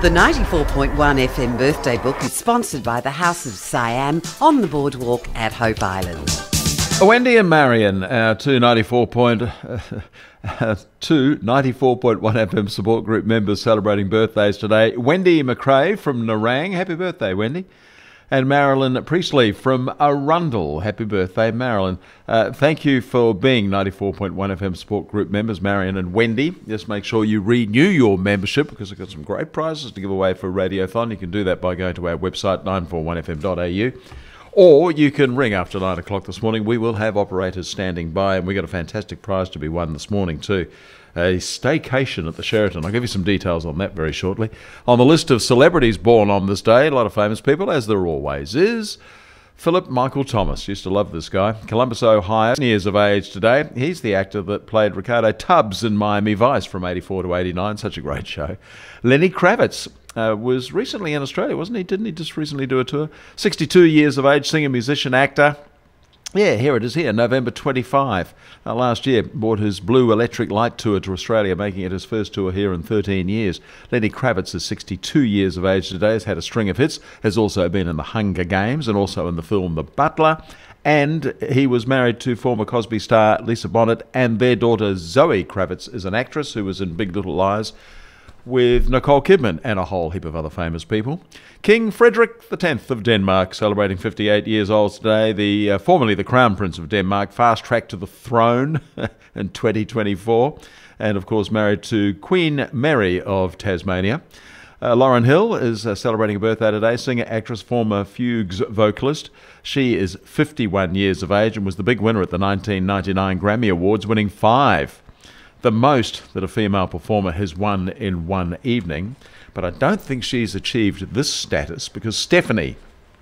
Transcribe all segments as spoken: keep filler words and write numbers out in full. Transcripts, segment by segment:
The ninety-four point one F M birthday book is sponsored by the House of Siam on the boardwalk at Hope Island. Wendy and Marion, our two ninety-four point two ninety-four point one F M support group members celebrating birthdays today. Wendy McRae from Nerang, happy birthday, Wendy. And Marilyn Priestley from Arundel, happy birthday, Marilyn. Uh, thank you for being ninety-four point one F M support group members, Marion and Wendy. Just make sure you renew your membership because we've got some great prizes to give away for Radiothon. You can do that by going to our website, nine four one f m dot a u. Or you can ring after nine o'clock this morning. We will have operators standing by, and we got a fantastic prize to be won this morning too. A staycation at the Sheraton. I'll give you some details on that very shortly. On the list of celebrities born on this day, a lot of famous people, as there always is. Philip Michael Thomas, used to love this guy. Columbus, Ohio, years of age today. He's the actor that played Ricardo Tubbs in Miami Vice from eighty-four to eighty-nine. Such a great show. Lenny Kravitz uh, was recently in Australia, wasn't he? Didn't he just recently do a tour? sixty-two years of age, singer, musician, actor. Yeah, here it is here, November twenty-fifth. Uh, last year, brought his Blue Electric Light Tour to Australia, making it his first tour here in thirteen years. Lenny Kravitz is sixty-two years of age today, has had a string of hits, has also been in the Hunger Games and also in the film The Butler. And he was married to former Cosby star Lisa Bonet, and their daughter Zoe Kravitz is an actress who was in Big Little Lies with Nicole Kidman and a whole heap of other famous people. King Frederick the tenth of Denmark, celebrating fifty-eight years old today, the uh, formerly the Crown Prince of Denmark, fast-tracked to the throne in twenty twenty-four, and of course married to Queen Mary of Tasmania. Uh, Lauryn Hill is uh, celebrating a birthday today, singer, actress, former Fugues vocalist. She is fifty-one years of age and was the big winner at the nineteen ninety-nine Grammy Awards, winning five. The most that a female performer has won in one evening. But I don't think she's achieved this status because Stephanie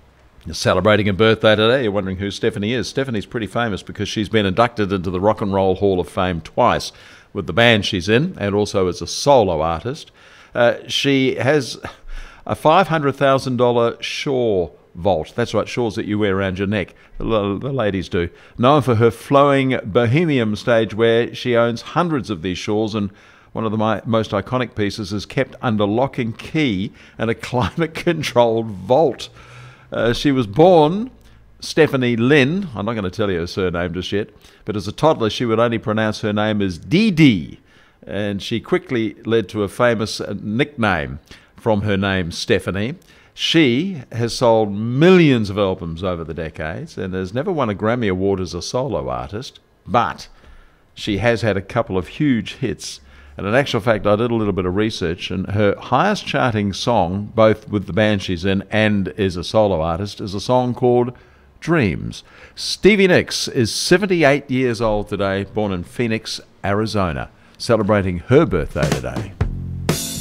is celebrating a birthday today. You're wondering who Stephanie is. Stephanie's pretty famous because she's been inducted into the Rock and Roll Hall of Fame twice with the band she's in and also as a solo artist. Uh, she has a five hundred thousand dollars Shaw vault. That's right, shawls that you wear around your neck. The, the ladies do. Known for her flowing bohemian stage wear, she owns hundreds of these shawls, and one of the my, most iconic pieces is kept under lock and key in a climate-controlled vault. Uh, she was born Stephanie Lynn. I'm not going to tell you her surname just yet, but as a toddler she would only pronounce her name as Dee Dee, and she quickly led to a famous nickname from her name, Stephanie. She has sold millions of albums over the decades and has never won a Grammy Award as a solo artist, but she has had a couple of huge hits. And in actual fact, I did a little bit of research, and her highest charting song, both with the band she's in and as a solo artist, is a song called Dreams. Stevie Nicks is seventy-eight years old today, born in Phoenix, Arizona, celebrating her birthday today.